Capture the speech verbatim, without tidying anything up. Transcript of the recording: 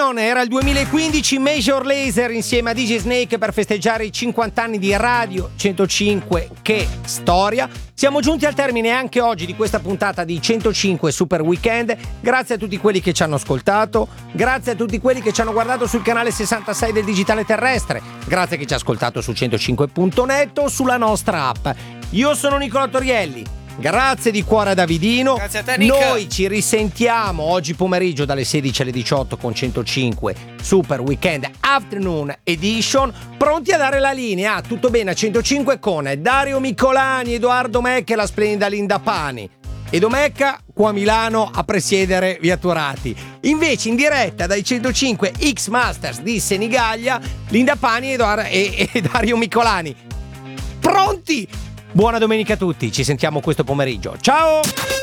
Attenzione, era il duemilaquindici, Major Lazer insieme a D J Snake per festeggiare i cinquanta anni di Radio centocinque. Che storia! Siamo giunti al termine anche oggi di questa puntata di centocinque Super Weekend. Grazie a tutti quelli che ci hanno ascoltato, grazie a tutti quelli che ci hanno guardato sul canale sessantasei del Digitale Terrestre, grazie a chi ci ha ascoltato su centocinque punto net o sulla nostra app. Io sono Nicola Torielli. Grazie di cuore a Davidino. Grazie a te, Nick. Noi ci risentiamo oggi pomeriggio dalle sedici alle diciotto con centocinque Super Weekend Afternoon Edition, pronti a dare la linea. Tutto bene a centocinque con Dario Miccolani, Edoardo Mecca e la splendida Linda Pani. Edo Mecca qua a Milano a presiedere via Turati. Invece in diretta dai centocinque X Masters di Senigallia, Linda Pani Edoardo e, e Dario Miccolani. Pronti? Buona domenica a tutti, ci sentiamo questo pomeriggio. Ciao!